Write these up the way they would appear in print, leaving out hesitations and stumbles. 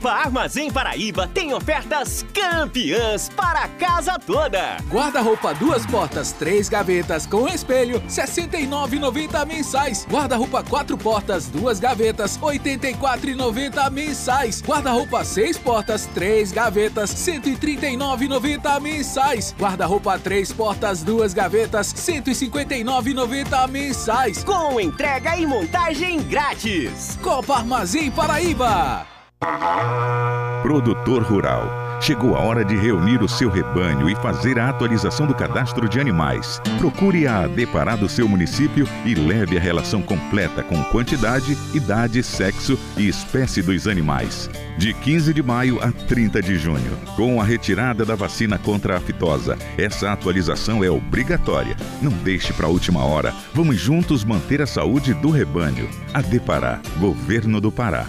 Copa Armazém Paraíba tem ofertas campeãs para a casa toda. Guarda-roupa 2 portas, 3 gavetas com espelho, R$ 69,90 mensais. Guarda-roupa 4 portas, 2 gavetas, R$ 84,90 mensais. Guarda-roupa 6 portas, 3 gavetas, R$ 139,90 mensais. Guarda-roupa 3 portas, 2 gavetas, R$ 159,90 mensais. Com entrega e montagem grátis. Copa Armazém Paraíba. Produtor rural. Chegou a hora de reunir o seu rebanho e fazer a atualização do cadastro de animais. Procure a Adepará do seu município e leve a relação completa com quantidade, idade, sexo e espécie dos animais. De 15 de maio a 30 de junho. Com a retirada da vacina contra a aftosa, essa atualização é obrigatória. Não deixe para a última hora. Vamos juntos manter a saúde do rebanho. Adepará, Governo do Pará.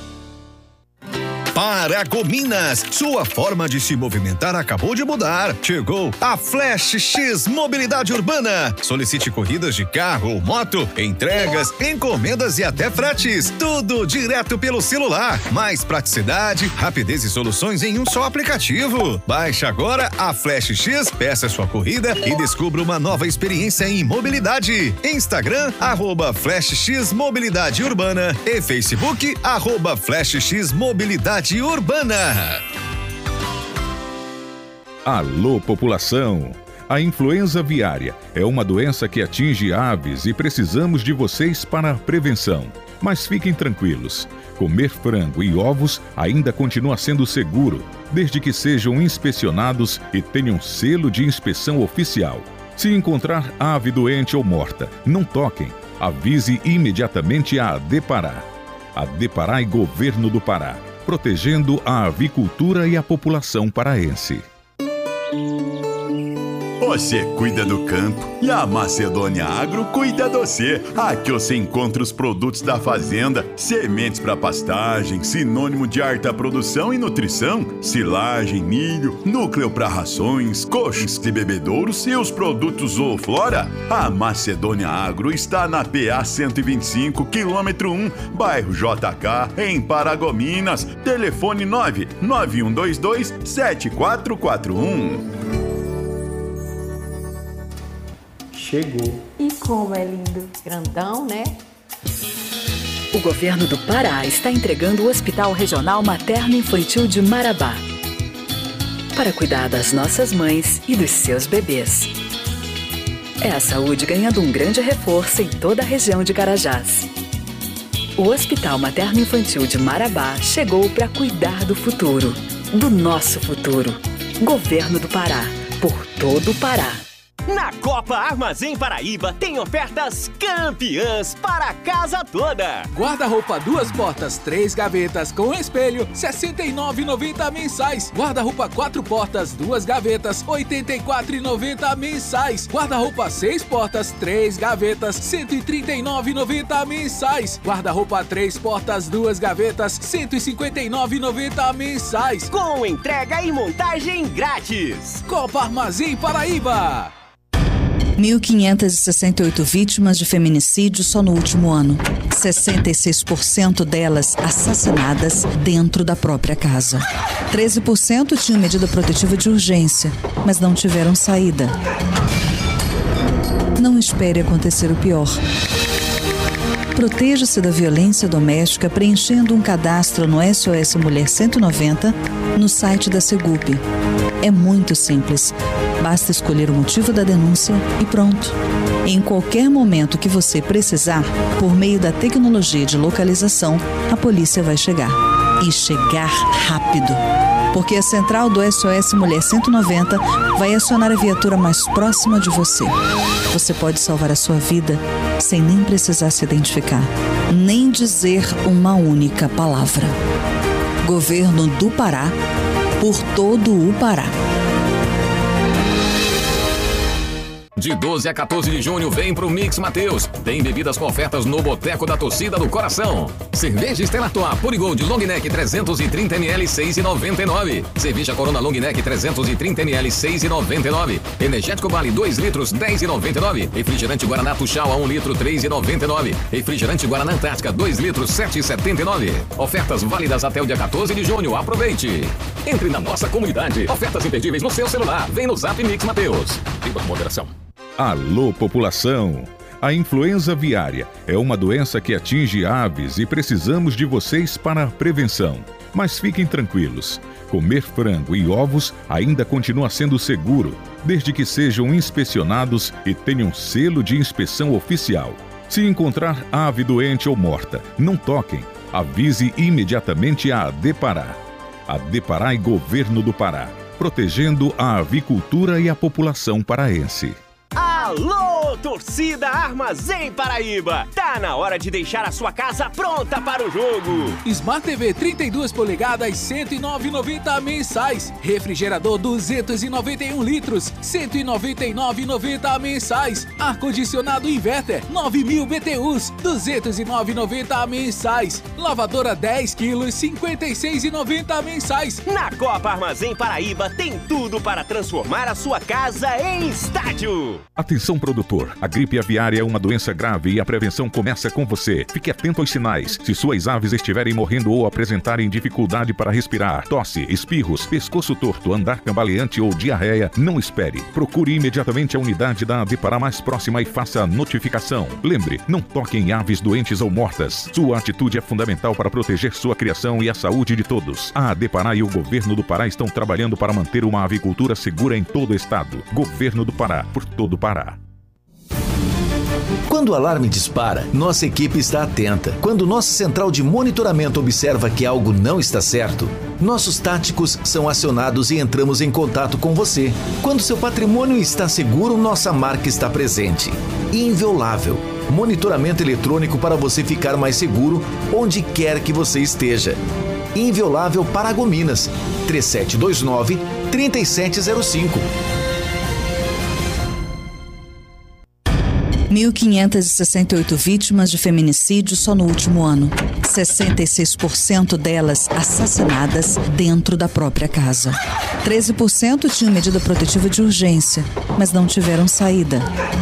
Paragominas, sua forma de se movimentar acabou de mudar. Chegou a Flash X Mobilidade Urbana. Solicite corridas de carro ou moto, entregas, encomendas e até fretes. Tudo direto pelo celular. Mais praticidade, rapidez e soluções em um só aplicativo. Baixe agora a Flash X, peça sua corrida e descubra uma nova experiência em mobilidade. Instagram, @Flash X Mobilidade Urbana e Facebook, @Flash X Mobilidade Urbana. Alô, população! A influenza aviária é uma doença que atinge aves e precisamos de vocês para a prevenção. Mas fiquem tranquilos, comer frango e ovos ainda continua sendo seguro, desde que sejam inspecionados e tenham selo de inspeção oficial. Se encontrar ave doente ou morta, não toquem. Avise imediatamente a Adepará. Adepará e Governo do Pará, protegendo a avicultura e a população paraense. Você cuida do campo e a Macedônia Agro cuida de você. Aqui você encontra os produtos da fazenda, sementes para pastagem, sinônimo de alta produção e nutrição, silagem, milho, núcleo para rações, coxos e bebedouros e os produtos Zooflora. A Macedônia Agro está na PA 125, quilômetro 1, bairro JK, em Paragominas. Telefone 991227441. Chegou. E como é lindo. Grandão, né? O Governo do Pará está entregando o Hospital Regional Materno-Infantil de Marabá para cuidar das nossas mães e dos seus bebês. É a saúde ganhando um grande reforço em toda a região de Carajás. O Hospital Materno-Infantil de Marabá chegou para cuidar do futuro, do nosso futuro. Governo do Pará, por todo o Pará. Na Copa Armazém Paraíba tem ofertas campeãs para a casa toda. Guarda-roupa 2 portas, 3 gavetas com espelho, R$ 69,90 mensais. Guarda-roupa 4 portas, 2 gavetas, R$ 84,90 mensais. Guarda-roupa 6 portas, 3 gavetas, R$ 139,90 mensais. Guarda-roupa 3 portas, 2 gavetas, R$ 159,90 mensais. Com entrega e montagem grátis. Copa Armazém Paraíba. 1.568 vítimas de feminicídio só no último ano. 66% delas assassinadas dentro da própria casa. 13% tinham medida protetiva de urgência, mas não tiveram saída. Não espere acontecer o pior. Proteja-se da violência doméstica preenchendo um cadastro no SOS Mulher 190 no site da Segup. É muito simples. Basta escolher o motivo da denúncia e pronto. Em qualquer momento que você precisar, por meio da tecnologia de localização, a polícia vai chegar. E chegar rápido. Porque a central do SOS Mulher 190 vai acionar a viatura mais próxima de você. Você pode salvar a sua vida sem nem precisar se identificar, nem dizer uma única palavra. Governo do Pará, por todo o Pará. De 12 a 14 de junho, vem pro Mix Mateus. Tem bebidas com ofertas no Boteco da Torcida do Coração. Cerveja Stella Artois Purigold Long Neck 330ml 6,99. Cerveja Corona Long Neck 330ml 6,99. Energético Vale 2 litros 10,99. Refrigerante Guaraná Tuxal a 1 litro 3,99. Refrigerante Guaraná Antártica 2 litros 7,79. Ofertas válidas até o dia 14 de junho. Aproveite. Entre na nossa comunidade. Ofertas imperdíveis no seu celular. Vem no Zap Mix Mateus. Viva com moderação. Alô, população! A influenza aviária é uma doença que atinge aves e precisamos de vocês para a prevenção. Mas fiquem tranquilos, comer frango e ovos ainda continua sendo seguro, desde que sejam inspecionados e tenham selo de inspeção oficial. Se encontrar ave doente ou morta, não toquem, avise imediatamente a ADEPARÁ. ADEPARÁ e Governo do Pará, protegendo a avicultura e a população paraense. Alô, torcida Armazém Paraíba! Tá na hora de deixar a sua casa pronta para o jogo! Smart TV 32 polegadas, R$ 109,90 mensais. Refrigerador 291 litros, R$ 199,90 mensais. Ar-condicionado inverter, 9.000 BTUs, R$ 209,90 mensais. Lavadora 10 quilos, R$ 56,90 mensais. Na Copa Armazém Paraíba tem tudo para transformar a sua casa em estádio! Atenção, produtor. A gripe aviária é uma doença grave e a prevenção começa com você. Fique atento aos sinais. Se suas aves estiverem morrendo ou apresentarem dificuldade para respirar, tosse, espirros, pescoço torto, andar cambaleante ou diarreia, não espere. Procure imediatamente a unidade da ADEPARÁ mais próxima e faça a notificação. Lembre, não toque em aves doentes ou mortas. Sua atitude é fundamental para proteger sua criação e a saúde de todos. A ADEPARÁ e o Governo do Pará estão trabalhando para manter uma avicultura segura em todo o estado. Governo do Pará, por todo o Pará. Quando o alarme dispara, nossa equipe está atenta. Quando nossa central de monitoramento observa que algo não está certo, nossos táticos são acionados e entramos em contato com você. Quando seu patrimônio está seguro, nossa marca está presente. Inviolável. Monitoramento eletrônico para você ficar mais seguro onde quer que você esteja. Inviolável Paragominas. 3729-3705. 1.568 vítimas de feminicídio só no último ano. 66% delas assassinadas dentro da própria casa. 13% tinham medida protetiva de urgência, mas não tiveram saída.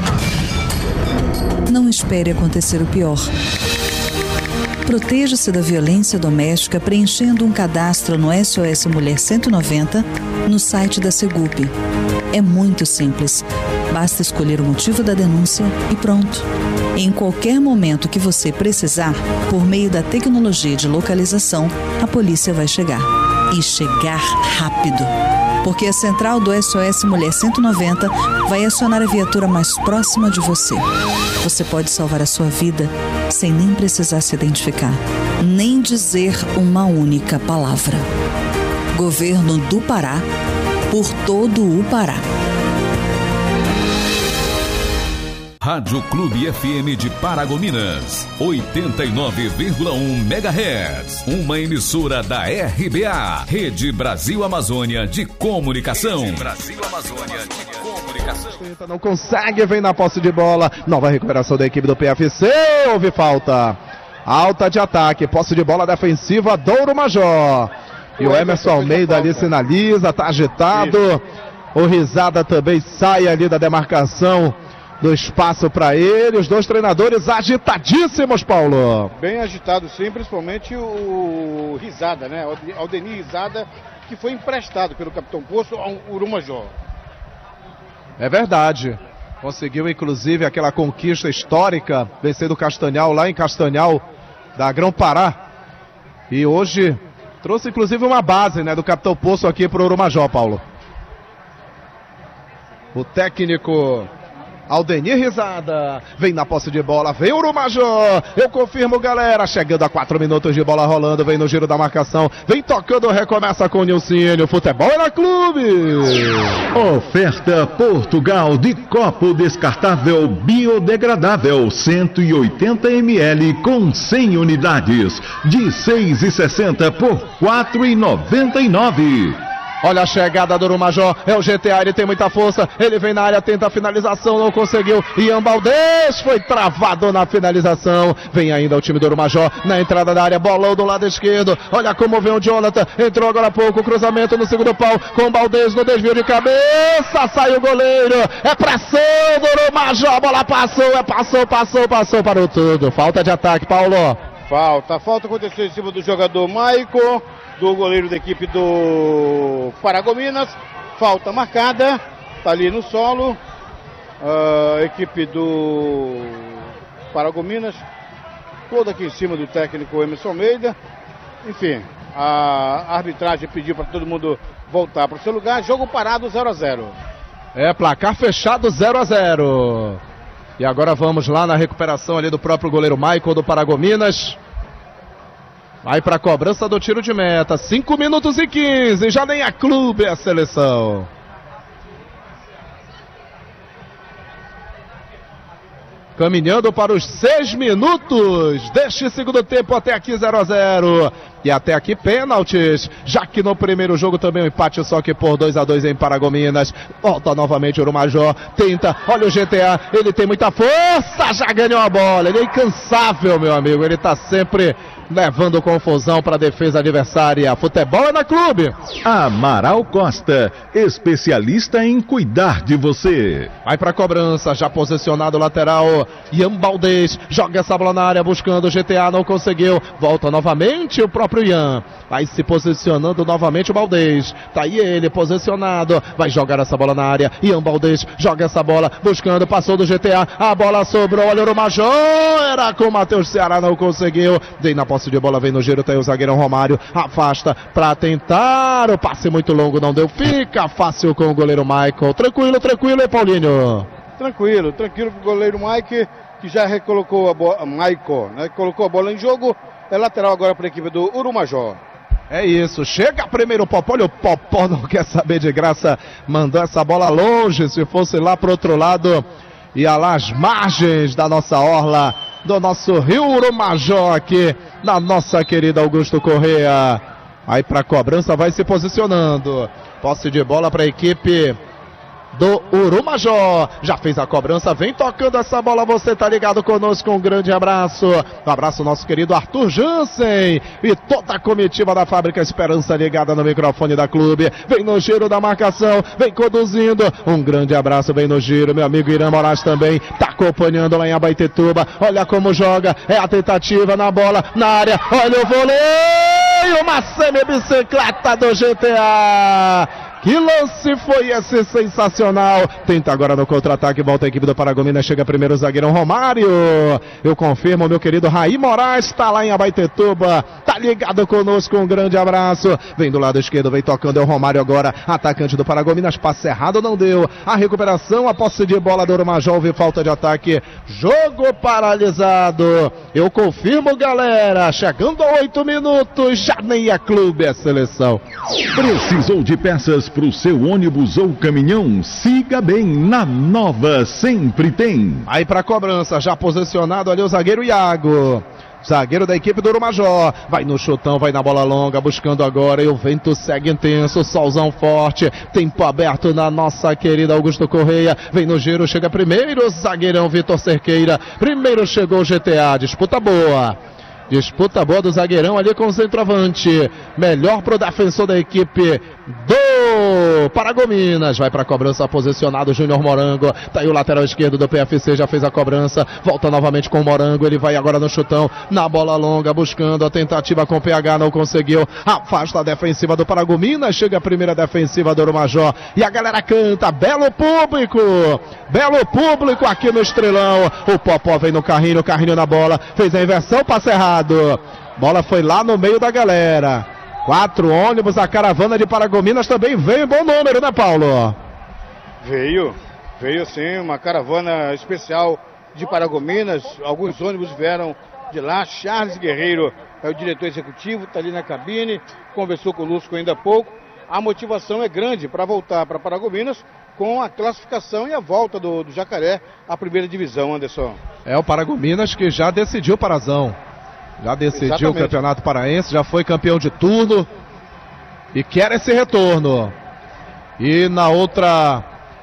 Não espere acontecer o pior. Proteja-se da violência doméstica preenchendo um cadastro no SOS Mulher 190 no site da Segup. É muito simples. Basta escolher o motivo da denúncia e pronto. Em qualquer momento que você precisar, por meio da tecnologia de localização, a polícia vai chegar. E chegar rápido. Porque a central do SOS Mulher 190 vai acionar a viatura mais próxima de você. Você pode salvar a sua vida sem nem precisar se identificar, nem dizer uma única palavra. Governo do Pará, por todo o Pará. Rádio Clube FM de Paragominas, 89,1 MHz. Uma emissora da RBA, Rede Brasil Amazônia de Comunicação. Rede Brasil Amazônia de Comunicação. Não consegue, vem na posse de bola. Nova recuperação da equipe do PFC. Houve falta. Alta de ataque, posse de bola defensiva, Douro Major. E o Emerson Almeida ali sinaliza, tá agitado. O Risada também sai ali da demarcação do espaço para ele. Os dois treinadores agitadíssimos, Paulo. Bem agitado, sim, principalmente o Risada, né? Aldenir Risada, que foi emprestado pelo Capitão Poço ao Urumajor. É verdade. Conseguiu, inclusive, aquela conquista histórica, vencendo o Castanhal lá em Castanhal, da Grão-Pará. E hoje trouxe, inclusive, uma base, né, do Capitão Poço aqui para o Urumajor, Paulo. O técnico Aldenir Risada, vem na posse de bola, vem o Urumajor, eu confirmo, galera, chegando a 4 minutos de bola rolando, vem no giro da marcação, vem tocando, recomeça com o Nilcinho, futebol é na Clube. Oferta Portugal de copo descartável biodegradável, 180 ml com 100 unidades, de 6,60 por 4,99. Olha a chegada do Urumajó, é o GTA, ele tem muita força, ele vem na área, tenta a finalização, não conseguiu, Ian Baldez foi travado na finalização, vem ainda o time do Urumajó, na entrada da área, bolão do lado esquerdo, olha como vem o Jonathan, entrou agora há pouco, cruzamento no segundo pau, com o Baldez no desvio de cabeça, sai o goleiro, é pressão do Urumajó, a bola passou, parou tudo, falta de ataque, Paulo. Falta aconteceu em cima do jogador Maico, do goleiro da equipe do Paragominas, falta marcada, tá ali no solo, a equipe do Paragominas, toda aqui em cima do técnico Emerson Almeida, enfim, a arbitragem pediu para todo mundo voltar para o seu lugar, jogo parado 0-0. É, placar fechado 0-0. E agora vamos lá na recuperação ali do próprio goleiro Michael do Paragominas. Vai para a cobrança do tiro de meta. 5 minutos e 15. Já nem a clube é a seleção. Caminhando para os 6 minutos deste segundo tempo, até aqui 0-0. E até aqui pênaltis, já que no primeiro jogo também um empate só que por 2-2 em Paragominas. Volta novamente o Urumajó, tenta, olha o GTA, ele tem muita força, já ganhou a bola, ele é incansável, meu amigo, ele tá sempre levando confusão para a defesa adversária. Futebol é na clube. Amaral Costa, especialista em cuidar de você. Vai para a cobrança, já posicionado o lateral, Ian Baldez, joga essa bola na área buscando o GTA, não conseguiu, volta novamente o próprio Ian, vai se posicionando novamente o Baldez, tá aí ele posicionado, vai jogar essa bola na área, Ian Baldez joga essa bola, buscando, passou do GTA, a bola sobrou, olha o Urumajó, era com o Matheus Ceará, não conseguiu, vem na posse de bola, vem no giro, tem o zagueirão Romário, afasta pra tentar, o passe muito longo não deu, fica fácil com o goleiro Michael, tranquilo, hein, Paulinho? Tranquilo com o goleiro Mike, que já recolocou a bola, Michael, né, colocou a bola em jogo. É lateral agora para a equipe do Urumajó. É isso, chega primeiro o Popó, olha o Popó não quer saber de graça, mandou essa bola longe, se fosse lá pro outro lado, ia lá às margens da nossa orla, do nosso Rio Urumajó aqui, na nossa querida Augusto Corrêa. Aí pra cobrança vai se posicionando, posse de bola para a equipe do Urumajó, já fez a cobrança, vem tocando essa bola, você tá ligado conosco, um grande abraço, nosso querido Arthur Jansen e toda a comitiva da Fábrica Esperança ligada no microfone da clube, vem no giro da marcação, vem conduzindo, um grande abraço, vem no giro, meu amigo Irã Moraes também, tá acompanhando lá em Abaetetuba, olha como joga, é a tentativa na bola, na área, olha o voleio, uma semi-bicicleta do GTA. Que lance foi esse sensacional? Tenta agora no contra-ataque, volta a equipe do Paragominas, chega primeiro o zagueirão Romário. Eu confirmo, meu querido Raí Moraes, tá lá em Abaetetuba, tá ligado conosco, um grande abraço. Vem do lado esquerdo, vem tocando, é o Romário agora, atacante do Paragominas, passe errado, não deu. A recuperação, a posse de bola do Urumajó, houve falta de ataque, jogo paralisado. Eu confirmo, galera, chegando a 8 minutos, já nem a clube é seleção. Precisou de peças para o seu ônibus ou caminhão? Siga bem, na Nova sempre tem. Aí para cobrança, já posicionado ali o zagueiro Iago. Zagueiro da equipe do Urumajó, vai no chutão, vai na bola longa, buscando agora, e o vento segue intenso, solzão forte, tempo aberto na nossa querida Augusto Corrêa, vem no giro, chega primeiro, zagueirão Vitor Cerqueira, primeiro chegou o GTA, disputa boa do zagueirão ali com o centroavante, melhor pro defensor da equipe do Paragominas, vai pra cobrança, posicionado o Júnior Morango, tá aí o lateral esquerdo do PFC, já fez a cobrança, volta novamente com o Morango, ele vai agora no chutão, na bola longa, buscando a tentativa com o PH, não conseguiu, afasta a defensiva do Paragominas, chega a primeira defensiva do Urumajó, e a galera canta, belo público aqui no Estrelão, o Popó vem no carrinho na bola, fez a inversão, passe errado, bola foi lá no meio da galera. 4 ônibus, a caravana de Paragominas também veio em bom número, né, Paulo? Veio sim, uma caravana especial de Paragominas, alguns ônibus vieram de lá, Charles Guerreiro é o diretor executivo, está ali na cabine, conversou conosco ainda há pouco, a motivação é grande para voltar para Paragominas com a classificação e a volta do Jacaré à primeira divisão, Anderson. É o Paragominas que já decidiu o Parazão. Já decidiu o Campeonato Paraense, já foi campeão de turno. e quer esse retorno. E na outra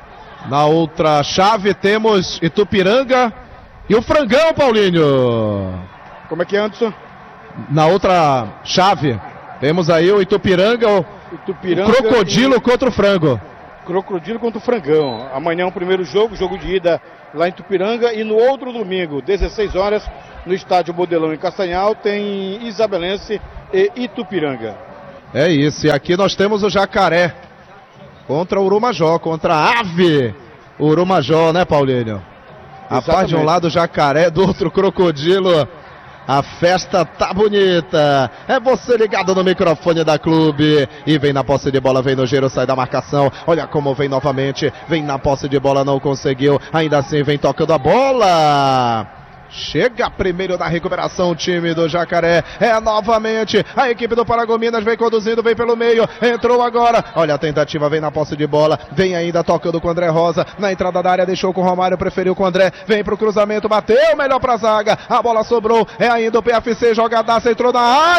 chave temos Itupiranga e o Frangão, Paulinho. Como é que é, Anderson? Na outra chave temos aí o Itupiranga, o Crocodilo contra o Frango. Crocodilo contra o Frangão. Amanhã o primeiro jogo de ida lá em Itupiranga, e no outro domingo, 16 horas, no estádio Modelão em Castanhal, tem Isabelense e Itupiranga. É isso, e aqui nós temos o Jacaré contra o Urumajó, contra a Ave Urumajó, né, Paulinho? Rapaz, de um lado o Jacaré, do outro Crocodilo. A festa tá bonita. É você ligado no microfone da Clube. E vem na posse de bola, vem no giro, sai da marcação. Olha como vem novamente. Vem na posse de bola, não conseguiu. Ainda assim vem tocando a bola. Chega primeiro na recuperação o time do Jacaré. É novamente a equipe do Paragominas, vem conduzindo, vem pelo meio. Entrou agora. Olha a tentativa, vem na posse de bola. Vem ainda tocando com o André Rosa. Na entrada da área, deixou com o Romário, preferiu com o André. Vem pro cruzamento, bateu melhor pra zaga. A bola sobrou. É ainda o PFC, jogadaça, entrou na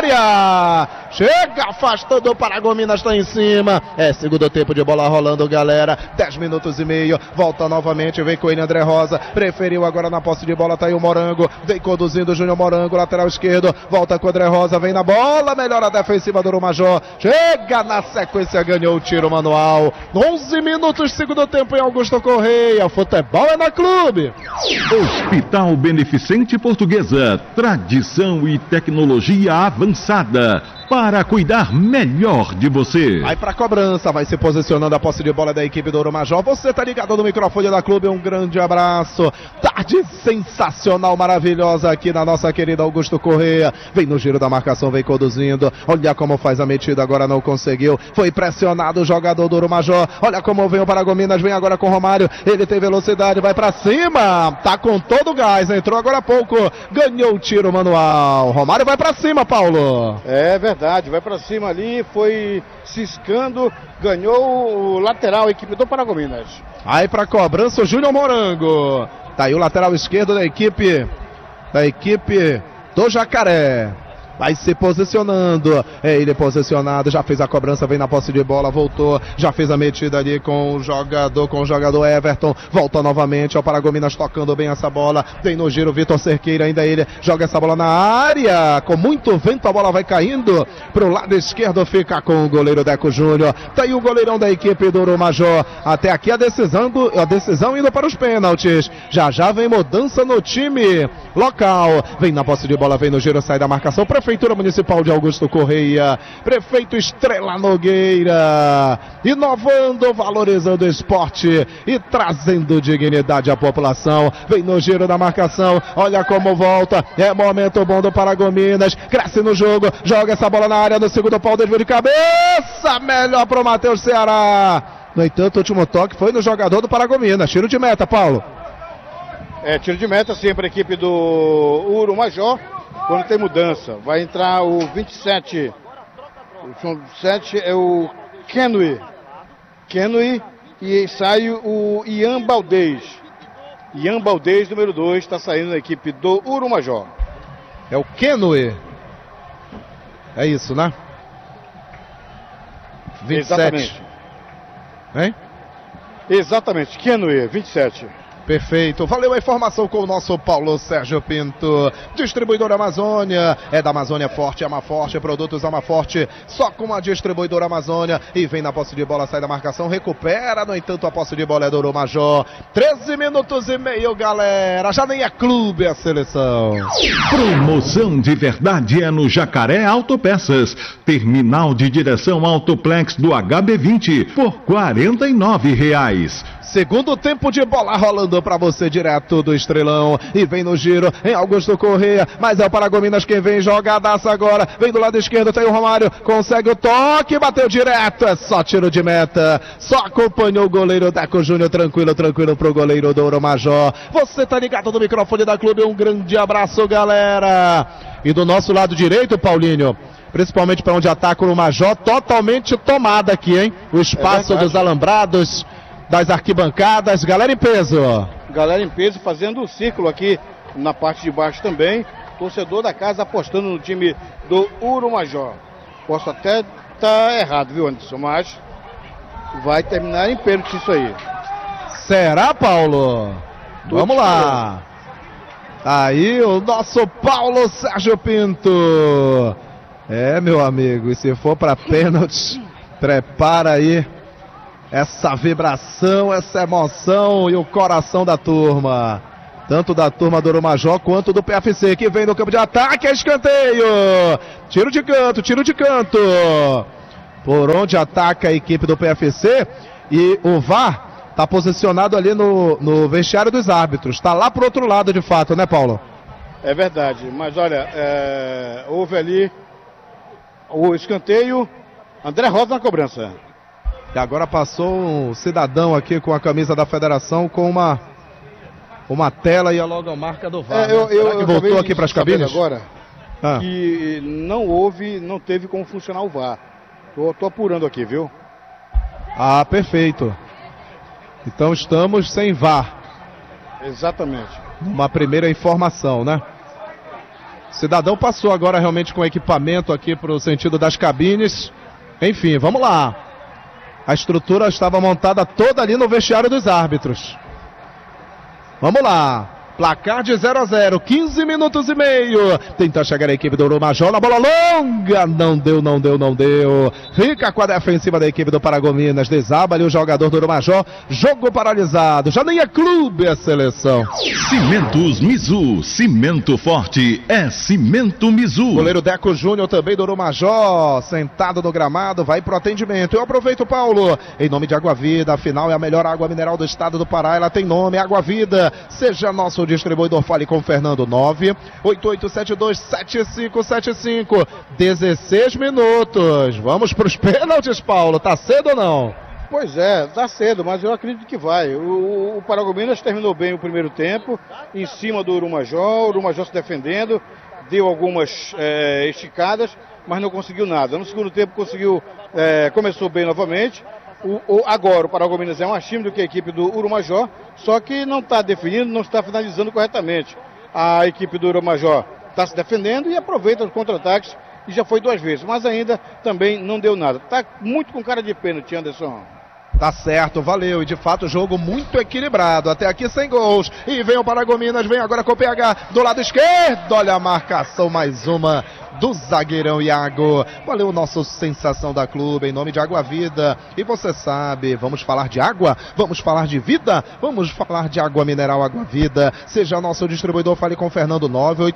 área. Chega afastando o Paragominas, tá em cima. É segundo tempo de bola rolando, galera. 10 minutos e meio. Volta novamente, vem com ele André Rosa. Preferiu agora na posse de bola, tá aí o Morango. Vem conduzindo o Júnior Morango, lateral esquerdo, volta com o André Rosa, vem na bola, melhora a defensiva do Urumajó, chega na sequência, ganhou o tiro manual. 11 minutos, segundo tempo em Augusto Correia, futebol é na Clube. Hospital Beneficente Portuguesa, tradição e tecnologia avançada para cuidar melhor de você. Vai pra cobrança, vai se posicionando a posse de bola da equipe do Urumajó. Você tá ligado no microfone da Clube, um grande abraço. Tarde sensacional, maravilhosa aqui na nossa querida Augusto Correia. Vem no giro da marcação, vem conduzindo. Olha como faz a metida, agora não conseguiu. Foi pressionado o jogador do Urumajó. Olha como vem o Paragominas, vem agora com o Romário. Ele tem velocidade, vai pra cima. Tá com todo o gás, entrou agora há pouco. Ganhou o tiro manual. Romário vai pra cima, Paulo. É verdade, vai pra cima ali, foi ciscando, ganhou o lateral, a equipe do Paragominas. Aí pra cobrança o Júnior Morango. Tá aí o lateral esquerdo da equipe do Jacaré. Vai se posicionando, é ele posicionado, já fez a cobrança, vem na posse de bola, voltou, já fez a metida ali com o jogador Everton, volta novamente, o Paragominas tocando bem essa bola, vem no giro Vitor Cerqueira, ainda ele joga essa bola na área, com muito vento a bola vai caindo pro lado esquerdo, fica com o goleiro Deco Júnior, tá aí o goleirão da equipe do Urumajó, até aqui a decisão indo para os pênaltis, já vem mudança no time local, vem na posse de bola, vem no giro, sai da marcação, Prefeitura Municipal de Augusto Correia, Prefeito Estrela Nogueira, inovando, valorizando o esporte e trazendo dignidade à população. Vem no giro da marcação, olha como volta, é momento bom do Paragominas, cresce no jogo, joga essa bola na área, no segundo pau, desvio de cabeça, melhor pro Matheus Ceará. No entanto, o último toque foi no jogador do Paragominas. Tiro de meta, Paulo. É, tiro de meta sempre a equipe do Urumajó. Quando tem mudança, vai entrar o 27. O 27 é o Kenui, e sai o Ian Baldez. Ian Baldez, número 2, está saindo da equipe do Urumajó. É o Kenui. É isso, né? 27. Exatamente. Hein? Exatamente, Kenui, 27. Perfeito, valeu a informação com o nosso Paulo Sérgio Pinto. Distribuidora Amazônia, é da Amazônia Forte, Ama Forte, produtos Ama Forte, só com a distribuidora Amazônia. E vem na posse de bola, sai da marcação, recupera, no entanto a posse de bola é do Urumajó. 13 minutos e meio, galera, já nem é clube, é seleção. Promoção de verdade é no Jacaré Autopeças, terminal de direção Autoplex do HB20 por R$49. Segundo tempo de bola rolando pra você direto do Estrelão. E vem no giro em Augusto Correia. Mas é o Paragominas quem vem, jogadaça agora. Vem do lado esquerdo, tem o Romário. Consegue o toque, bateu direto. É só tiro de meta. Só acompanhou o goleiro Deco Júnior. Tranquilo pro goleiro do Urumajó. Você tá ligado no microfone da Clube. Um grande abraço, galera. E do nosso lado direito, Paulinho, principalmente para onde ataca o Urumajó, totalmente tomada aqui, hein? O espaço dos alambrados, das arquibancadas, galera em peso. Galera em peso fazendo o círculo aqui na parte de baixo também. Torcedor da casa apostando no time do Urumajó. Posso até tá errado, viu, Anderson? Mas vai terminar em pênalti isso aí. Será, Paulo? Vamos lá. Aí o nosso Paulo Sérgio Pinto. É, meu amigo, e se for para pênalti, prepara aí essa vibração, essa emoção e o coração da turma. Tanto da turma do Urumajó quanto do PFC, que vem no campo de ataque, é escanteio. Tiro de canto. Por onde ataca a equipe do PFC, e o VAR está posicionado ali no vestiário dos árbitros. Está lá pro outro lado, de fato, né, Paulo? É verdade, mas olha, houve ali o escanteio, André Rosa na cobrança. E agora passou um cidadão aqui com a camisa da federação com uma tela e a logomarca do VAR. Será que voltou aqui para as cabines? Agora que não teve como funcionar o VAR. Tô apurando aqui, viu? Ah, perfeito. Então estamos sem VAR. Exatamente. Uma primeira informação, né? O cidadão passou agora realmente com equipamento aqui para o sentido das cabines. Enfim, vamos lá. A estrutura estava montada toda ali no vestiário dos árbitros. Vamos lá. Placar de 0-0, 15 minutos e meio. Tenta chegar a equipe do Urumajó na bola longa. Não deu. Fica com a defensiva da equipe do Paragominas. Desaba ali o jogador do Urumajó. Jogo paralisado. Já nem é clube, é seleção. Cimentos Mizu. Cimento forte é Cimento Mizu. Goleiro Deco Júnior também do Urumajó. Sentado no gramado. Vai pro atendimento. Eu aproveito, Paulo. Em nome de Água Vida. Afinal, é a melhor água mineral do estado do Pará. Ela tem nome, Água Vida. Seja nosso distribuidor, fale com o Fernando. 988727575. 16 minutos. Vamos para os pênaltis, Paulo. Tá cedo ou não? Pois é, tá cedo, mas eu acredito que vai. O Paragominas terminou bem o primeiro tempo, em cima do Urumajó. O Urumajó se defendendo, deu algumas esticadas, mas não conseguiu nada. No segundo tempo começou bem novamente. Agora o Paragominas é mais time do que a equipe do Urumajó, só que não está definindo, não está finalizando corretamente. A equipe do Urumajó está se defendendo e aproveita os contra-ataques, e já foi 2 vezes, mas ainda também não deu nada. Está muito com cara de pênalti, Anderson. Tá certo, valeu. E de fato, jogo muito equilibrado. Até aqui sem gols. E vem o Paragominas, vem agora com o PH do lado esquerdo. Olha a marcação, mais uma do zagueirão Iago. Valeu, o nosso sensação da clube, em nome de Água Vida. E você sabe, vamos falar de água? Vamos falar de vida? Vamos falar de água mineral Água Vida. Seja nosso distribuidor, fale com o Fernando.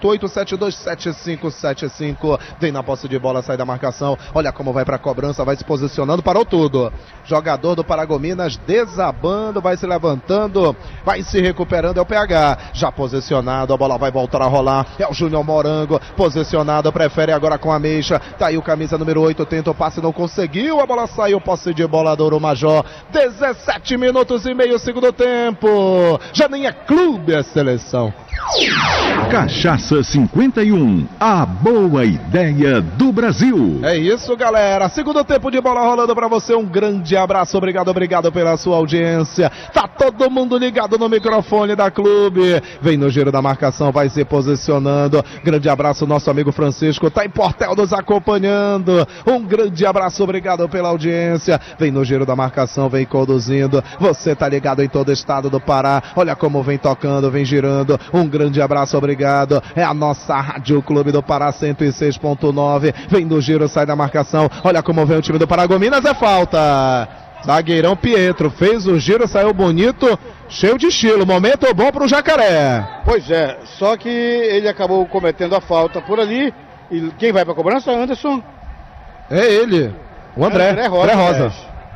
988727575. Vem na posse de bola, sai da marcação. Olha como vai pra cobrança, vai se posicionando, parou tudo. Jogador do Paragominas desabando, vai se levantando, vai se recuperando, é o PH. Já posicionado, a bola vai voltar a rolar. É o Júnior Morango, posicionado, prefere agora com a Meixa. Tá aí o camisa número 8, tenta o passe, não conseguiu. A bola saiu, posse de bola do Urumajó. 17 minutos e meio, segundo tempo. Já nem é clube, é seleção. Cachaça 51, a boa ideia do Brasil. É isso, galera. Segundo tempo de bola rolando pra você. Um grande abraço, obrigado pela sua audiência. Tá todo mundo ligado no microfone da clube. Vem no giro da marcação, vai se posicionando. Grande abraço, nosso amigo Francisco, tá em Portel nos acompanhando. Um grande abraço, obrigado pela audiência. Vem no giro da marcação, vem conduzindo. Você tá ligado em todo o estado do Pará. Olha como vem tocando, vem girando. Um grande abraço, obrigado. É a nossa Rádio Clube do Pará 106.9. Vem no giro, sai da marcação. Olha como vem o time do Paragominas, é falta. Zagueirão Pietro fez o giro, saiu bonito, cheio de estilo. Momento bom pro Jacaré. Pois é, só que ele acabou cometendo a falta por ali. E quem vai pra cobrança, Anderson? É ele, o André Rosa.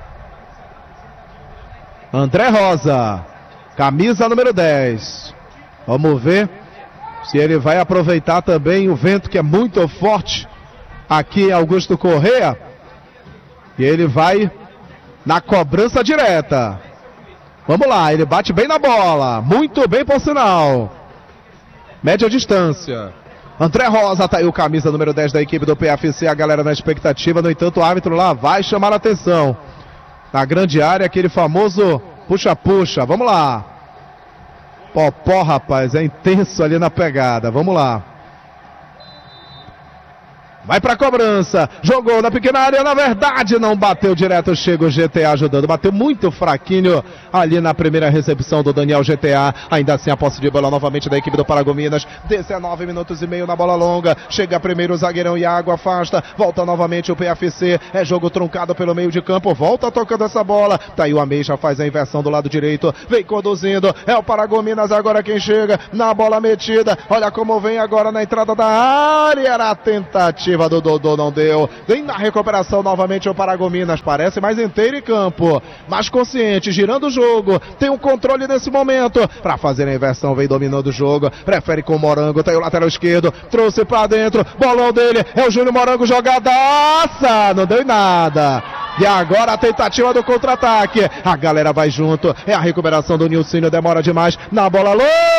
André Rosa, camisa número 10. Vamos ver se ele vai aproveitar também o vento, que é muito forte aqui em Augusto Corrêa. E ele vai na cobrança direta. Vamos lá, ele bate bem na bola. Muito bem, por sinal. Média distância. André Rosa, tá aí o camisa número 10 da equipe do PFC. A galera na expectativa, no entanto o árbitro lá vai chamar a atenção. Na grande área, aquele famoso puxa-puxa. Vamos lá. Popó, rapaz, é intenso ali na pegada. Vamos lá. Vai pra cobrança, jogou na pequena área, na verdade não bateu direto, chega o GTA ajudando, bateu muito fraquinho ali na primeira recepção do Daniel GTA, ainda assim a posse de bola novamente da equipe do Paragominas, 19 minutos e meio na bola longa, chega primeiro o zagueirão Iago, afasta, volta novamente o PFC, é jogo truncado pelo meio de campo, volta tocando essa bola, tá aí o Ameixa, faz a inversão do lado direito, vem conduzindo, é o Paragominas agora quem chega, na bola metida, olha como vem agora na entrada da área, era a tentativa do Dodô, não deu, vem na recuperação novamente o Paragominas, parece mais inteiro em campo, mais consciente, girando o jogo, tem um controle nesse momento, para fazer a inversão, vem dominando o jogo, prefere com o Morango, tem o lateral esquerdo, trouxe para dentro, bolão dele, é o Júnior Morango, jogadaça, não deu em nada, e agora a tentativa do contra-ataque, a galera vai junto, é a recuperação do Nilcinho, demora demais, na bola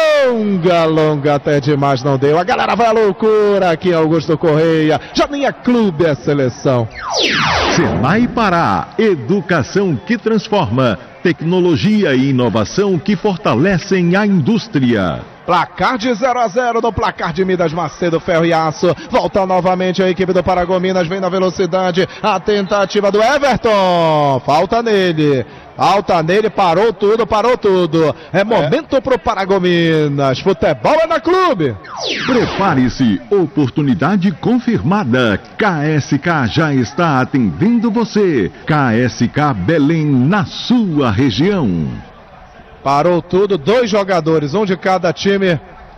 longa até demais, não deu, a galera vai à loucura aqui em Augusto Correia, já nem é clube, é seleção. Senai Pará, educação que transforma, tecnologia e inovação que fortalecem a indústria. Placar de 0-0 no placar de Midas Macedo, Ferro e Aço. Volta novamente a equipe do Paragominas, vem na velocidade, a tentativa do Everton, falta nele, parou tudo. É momento pro Paragominas, futebol é na clube. Prepare-se, oportunidade confirmada. KSK já está atendendo você. KSK Belém, na sua região. Parou tudo, 2 jogadores, um de cada time,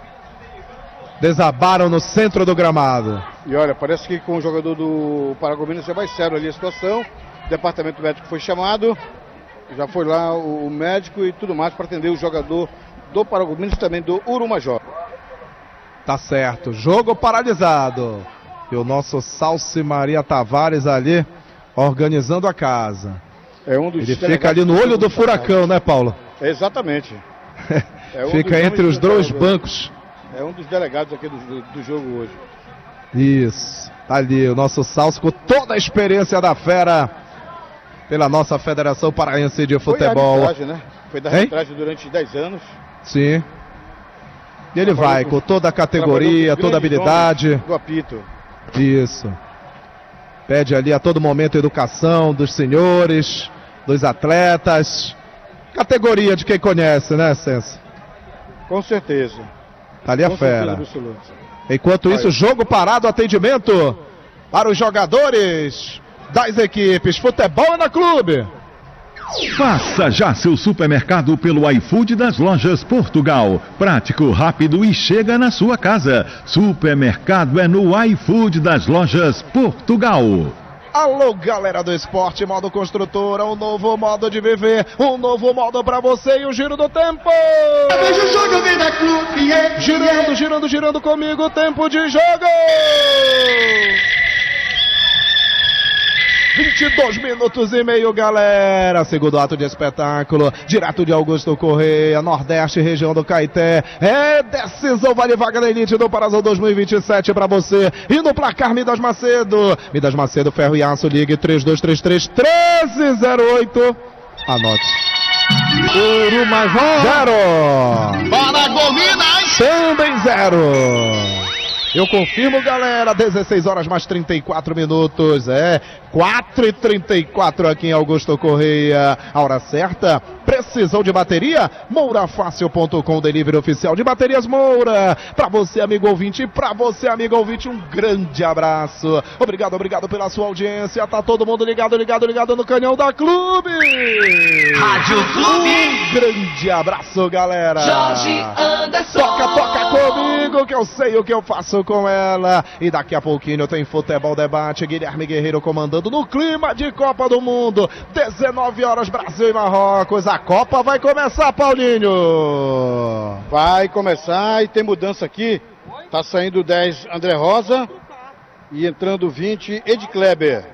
desabaram no centro do gramado. E olha, parece que com o jogador do Paragominas já vai sério ali a situação. O departamento médico foi chamado, já foi lá o médico e tudo mais para atender o jogador do Paragominas, também do Urumajó. Tá certo, jogo paralisado. E o nosso Salsi Maria Tavares ali, organizando a casa. Ele fica ali no olho do furacão, né, Paulo? Exatamente. Fica entre os dois bancos. É um dos delegados aqui do jogo hoje. Isso, tá ali o nosso Salso com toda a experiência da fera pela nossa Federação Paraense de Futebol. Foi arbitragem, né? Foi da arbitragem durante 10 anos. Sim. E ele vai com toda a categoria, toda a habilidade. Do apito. Isso. Pede ali a todo momento a educação dos senhores, dos atletas. Categoria de quem conhece, né, Senso? Com certeza. Tá ali a fera. Enquanto isso, jogo parado, atendimento para os jogadores das equipes. Futebol na clube. Faça já seu supermercado pelo iFood das Lojas Portugal. Prático, rápido e chega na sua casa. Supermercado é no iFood das Lojas Portugal. Alô, galera do esporte, modo construtora, um novo modo de viver, um novo modo pra você e o giro do tempo. Eu vejo o jogo, vem da clube, girando comigo, tempo de jogo. 22 minutos e meio, galera. Segundo ato de espetáculo, direto de Augusto Correia, Nordeste, região do Caeté. É decisão, vale vaga na elite do Parazão 2027 pra você. E no placar Midas Macedo. Midas Macedo, Ferro e Aço, ligue 3233-1308. Anote. Urumajó 0. Paragominas também 0. Eu confirmo, galera, 16 horas mais 34 minutos, 4h34 aqui em Augusto Correia, a hora certa, precisão de bateria, mourafácil.com, delivery oficial de baterias Moura, pra você amigo ouvinte, um grande abraço, obrigado pela sua audiência, tá todo mundo ligado no canhão da Clube, Rádio Clube, um grande abraço, galera, Jorge Anderson, toca comigo que eu sei o que eu faço com ela. E daqui a pouquinho tem Futebol Debate, Guilherme Guerreiro comandando no clima de Copa do Mundo. 19 horas, Brasil e Marrocos. A Copa vai começar, Paulinho. Vai começar e tem mudança aqui. Tá saindo o 10 André Rosa e entrando o 20 Ed Kleber.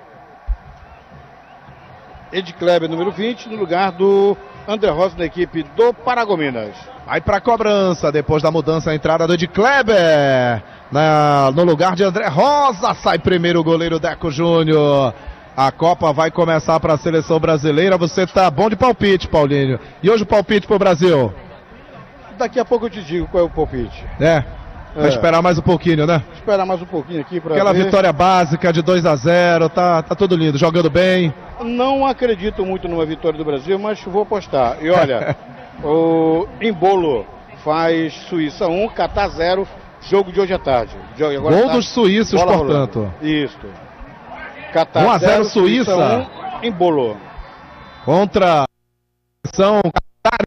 Ed Kleber, número 20, no lugar do André Rosa na equipe do Paragominas. Vai pra cobrança, depois da mudança, a entrada do Ed Kleber. No lugar de André Rosa, sai primeiro o goleiro Deco Júnior. A Copa vai começar para a seleção brasileira. Você tá bom de palpite, Paulinho. E hoje o palpite pro Brasil? Daqui a pouco eu te digo qual é o palpite. Vai esperar mais um pouquinho, né? Esperar mais um pouquinho aqui para Aquela vitória básica de 2-0, tá tudo lindo, jogando bem. Não acredito muito numa vitória do Brasil, mas vou apostar. E olha, o Embolo faz Suíça 1, Catar 0, jogo de hoje à tarde. Gol dos suíços, portanto. Rolando. Isso. Catar 1-0 Suíça. 1, Embolo. Contra São Catar.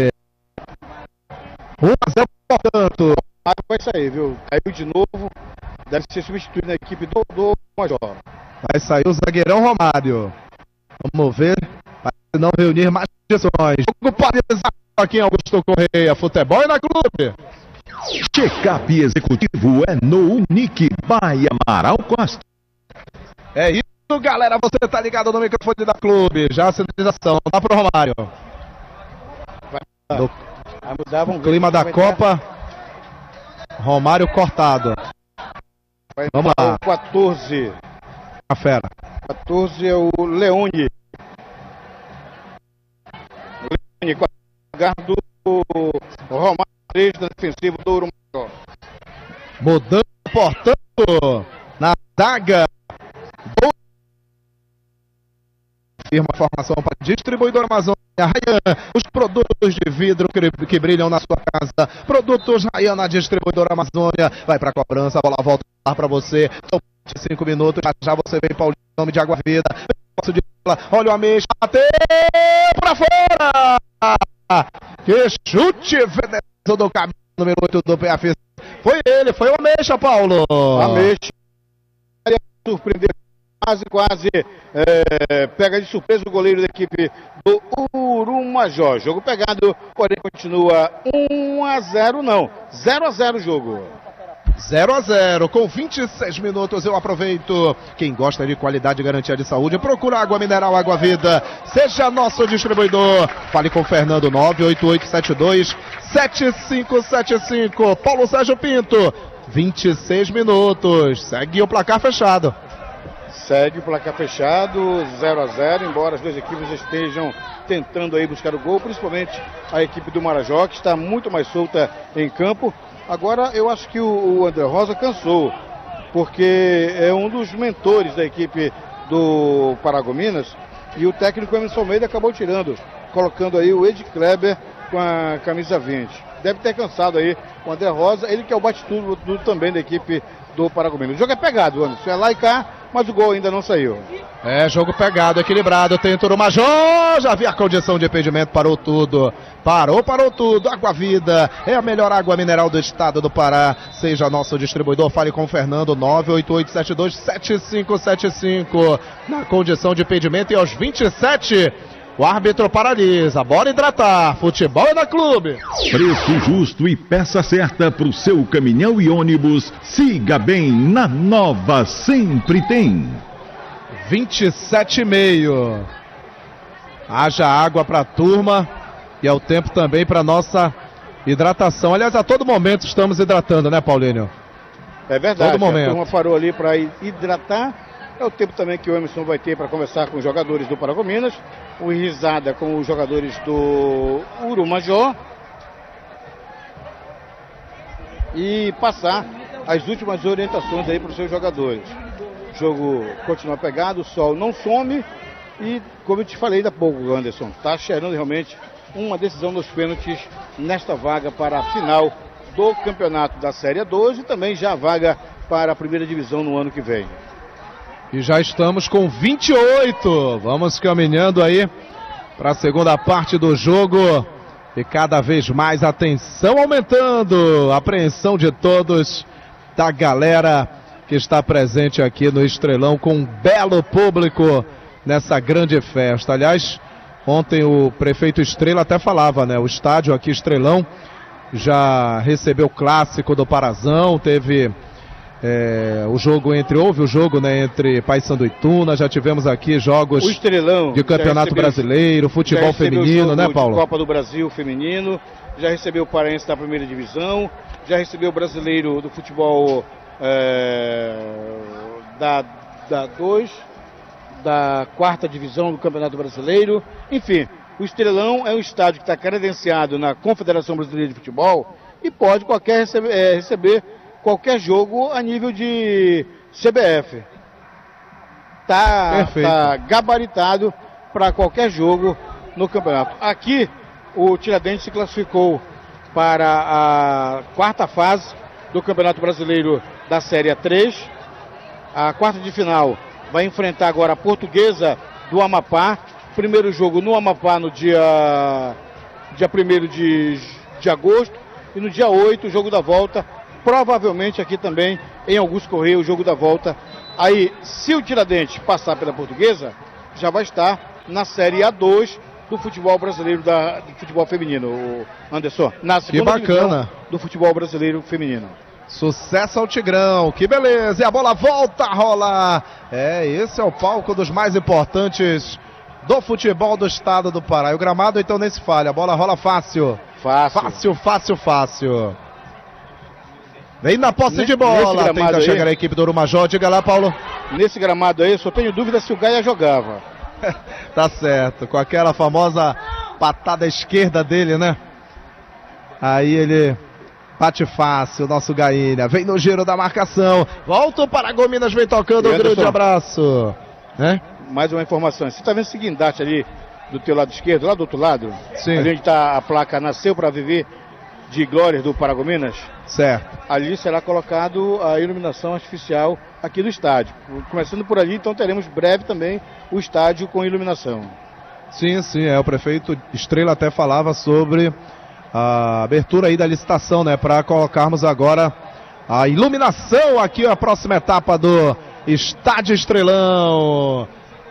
1-0, portanto. Vai sair, viu? Caiu de novo. Deve ser substituído na equipe do Major. Vai sair o zagueirão Romário. Vamos ver. Vai não reunir mais sessões. Jogo paralisado aqui em Augusto Correia. Futebol e na Clube. Check-up executivo é no Unique by Amaral Costa. É isso, galera. Você tá ligado no microfone da Clube. Já a sinalização. Dá pro Romário. Vai mudar, no clima da Copa. Romário cortado. Vamos lá. 14. A fera. 14 é o Leone. Leone com a lugar do Romário 3 da defensiva do Uruguai. Mudando, portanto, na zaga. Firma formação para distribuidor Amazônia Rayan, os produtos de vidro que brilham na sua casa. Produtos Rayan na distribuidora Amazônia. Vai para a cobrança, a bola volta para você. 5 minutos, já você vem, Paulinho, nome de Água Vida. De bola, olha o Ameixa, bateu para fora. Que chute venezuelano do caminho número 8 do PFC. Foi ele, foi o Ameixa, Paulo. Ameixa. Surpreendeu. Quase pega de surpresa o goleiro da equipe do Urumajó. Jogo pegado, porém continua 1-0, não, 0-0 o jogo. 0-0, com 26 minutos eu aproveito. Quem gosta de qualidade e garantia de saúde, procura água mineral, Água Vida. Seja nosso distribuidor. Fale com Fernando 98872-7575. Paulo Sérgio Pinto, 26 minutos. Segue o placar fechado. Segue o placar fechado, 0-0, embora as duas equipes estejam tentando aí buscar o gol, principalmente a equipe do Marajó, que está muito mais solta em campo. Agora eu acho que o André Rosa cansou, porque é um dos mentores da equipe do Paragominas, e o técnico Emerson Almeida acabou tirando, colocando aí o Ed Kleber com a camisa 20. Deve ter cansado aí o André Rosa, ele que é o bate-tudo também da equipe do Paragominas. O jogo é pegado, Anderson, é lá e cá, mas o gol ainda não saiu. É, jogo pegado, equilibrado, tem Urumajó, já vi a condição de impedimento, parou tudo. Parou tudo, Água Vida, é a melhor água mineral do estado do Pará. Seja nosso distribuidor, fale com o Fernando, 98872-7575. Na condição de impedimento e aos 27... o árbitro paralisa, bora hidratar, futebol é na Clube. Preço justo e peça certa para o seu caminhão e ônibus. Siga bem, na Nova sempre tem. 27,5. Haja água para a turma e é o tempo também para nossa hidratação. Aliás, a todo momento estamos hidratando, né, Paulinho? É verdade, todo momento. A turma parou ali para hidratar. É o tempo também que o Emerson vai ter para conversar com os jogadores do Paragominas, o risada com os jogadores do Urumajó e passar as últimas orientações aí para os seus jogadores. O jogo continua pegado, o sol não some e, como eu te falei ainda há pouco, Anderson, está cheirando realmente uma decisão dos pênaltis nesta vaga para a final do campeonato da Série 2 e também já a vaga para a primeira divisão no ano que vem. E já estamos com 28. Vamos caminhando aí para a segunda parte do jogo. E cada vez mais a tensão aumentando. A apreensão de todos, da galera que está presente aqui no Estrelão com um belo público nessa grande festa. Aliás, ontem o prefeito Estrela até falava, né? O estádio aqui Estrelão já recebeu o clássico do Parazão, teve... houve o jogo, né, entre Paysandu e Tuna, já tivemos aqui jogos de Campeonato Brasileiro, futebol feminino, né, Paulo? Copa do Brasil feminino, já recebeu o Paraense da primeira divisão, já recebeu o brasileiro do futebol da 2, da quarta divisão do Campeonato Brasileiro. Enfim, o Estrelão é um estádio que está credenciado na Confederação Brasileira de Futebol e pode receber qualquer jogo a nível de CBF. Tá gabaritado para qualquer jogo no campeonato. Aqui o Tiradentes se classificou para a quarta fase do Campeonato Brasileiro da Série A3. A quarta de final vai enfrentar agora a Portuguesa do Amapá. Primeiro jogo no Amapá no dia 1º de agosto. E no dia 8, o jogo da volta, provavelmente aqui também em Augusto Correia, o jogo da volta. Aí, se o Tiradentes passar pela Portuguesa, já vai estar na Série A2 do futebol brasileiro, do futebol feminino, Anderson. Na segunda divisão do futebol brasileiro feminino. Sucesso ao Tigrão, que beleza, e a bola volta a rolar. Esse é o palco dos mais importantes do futebol do estado do Pará. E o gramado então nem se falha, a bola rola fácil. Fácil. Vem na posse de bola, tenta chegar a equipe do Urumajó, diga lá, Paulo. Nesse gramado aí, só tenho dúvida se o Gaia jogava. Tá certo, com aquela famosa patada esquerda dele, né? Aí ele bate fácil, o nosso Gainha. Vem no giro da marcação. Volta o Paragominas, vem tocando, um grande abraço. Mais uma informação. Você tá vendo esse guindaste ali do teu lado esquerdo, lá do outro lado? Sim. Ali onde tá a placa Nasceu para Viver de Glórias do Paragominas? Certo. Ali será colocado a iluminação artificial aqui do estádio. Começando por ali, então teremos breve também o estádio com iluminação. Sim, o prefeito Estrela até falava sobre a abertura aí da licitação, né, para colocarmos agora a iluminação aqui, a próxima etapa do Estádio Estrelão.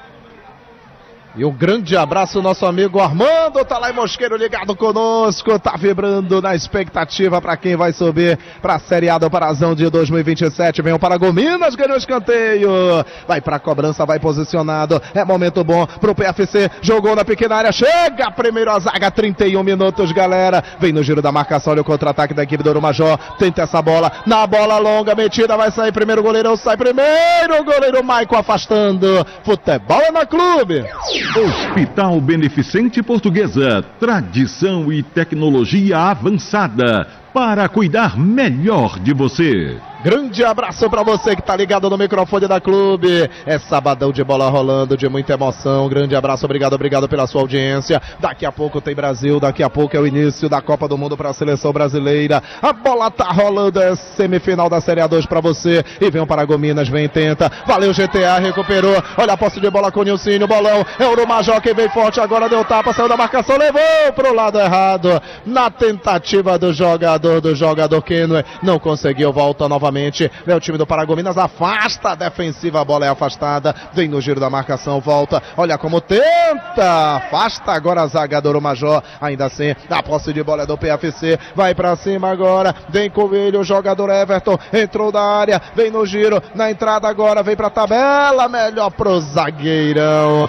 E um grande abraço ao nosso amigo Armando, tá lá em Mosqueiro ligado conosco, tá vibrando na expectativa para quem vai subir para a Série A do Parazão de 2027. Vem o Paragominas, ganhou o escanteio, vai pra cobrança, vai posicionado, é momento bom pro PFC, jogou na pequena área, chega primeiro a zaga, 31 minutos, galera, vem no giro da marcação, olha o contra-ataque da equipe do Urumajó, tenta essa bola, na bola longa, metida, vai sair primeiro, o goleirão sai primeiro, o goleiro Maico afastando, futebol é na clube. Hospital Beneficente Portuguesa, tradição e tecnologia avançada para cuidar melhor de você. Grande abraço para você que tá ligado no microfone da Clube. É sabadão de bola rolando, de muita emoção. Grande abraço, obrigado pela sua audiência. Daqui a pouco tem Brasil, daqui a pouco é o início da Copa do Mundo para a seleção brasileira. A bola tá rolando, é semifinal da Série A2 para você. E vem o Paragominas, vem tenta. Valeu GTA, recuperou. Olha a posse de bola com o Nilcinho, bolão. É o Urumajó que vem forte, agora deu tapa, saiu da marcação, levou pro lado errado. Na tentativa do jogador Kenway, não conseguiu, volta novamente. Vem o time do Paragominas, afasta a defensiva, a bola é afastada, vem no giro da marcação, volta, olha como tenta, afasta agora a zaga do Urumajó, ainda assim, a posse de bola é do PFC, vai pra cima agora, vem com ele o jogador Everton, entrou da área, vem no giro, na entrada agora, vem pra tabela, melhor pro zagueirão,